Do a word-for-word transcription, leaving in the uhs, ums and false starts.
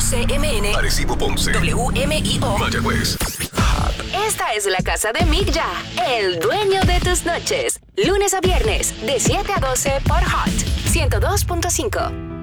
C M N, Arecibo, Ponce, W M I O, Mayagüez. Esta es la casa de Mick Ya, el dueño de tus noches. Lunes a viernes, de siete a doce por Hot ciento dos punto cinco.